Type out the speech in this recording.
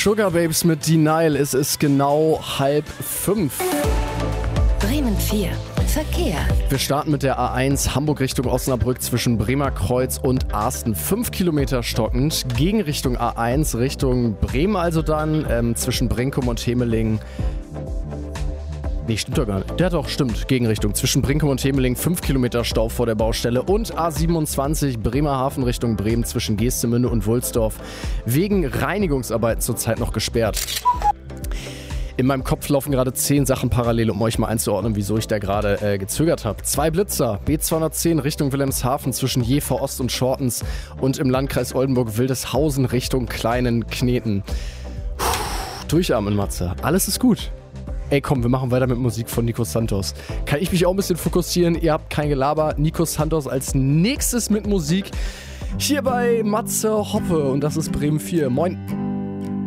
Sugarbabes mit Denial. Es ist genau 4:30. Bremen 4. Verkehr. Wir starten mit der A1 Hamburg Richtung Osnabrück zwischen Bremer Kreuz und Arsten. 5 Kilometer stockend. Gegenrichtung A1 Richtung Bremen also dann. Zwischen Brinkum und Hemeling. Nee, stimmt doch gar nicht. Ja doch, stimmt. Gegenrichtung. Zwischen Brinkum und Hemeling 5 Kilometer Stau vor der Baustelle. Und A27 Bremerhaven Richtung Bremen zwischen Geestemünde und Wulsdorf. Wegen Reinigungsarbeiten zurzeit noch gesperrt. In meinem Kopf laufen gerade 10 Sachen parallel, um euch mal einzuordnen, wieso ich da gerade gezögert habe. 2 Blitzer, B210 Richtung Wilhelmshaven zwischen Jever Ost und Schortens und im Landkreis Oldenburg-Wildeshausen Richtung Kleinen Kneten. Durchatmen, Matze. Alles ist gut. Ey, komm, wir machen weiter mit Musik von Nico Santos. Kann ich mich auch ein bisschen fokussieren? Ihr habt kein Gelaber. Nico Santos als nächstes mit Musik. Hier bei Matze Hoppe und das ist Bremen 4. Moin.